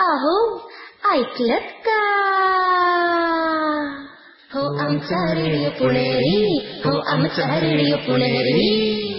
अहो ऐकलत का? हो आमचा रेडिओ पुणेरी, हो आमचा रेडिओ पुणेरी.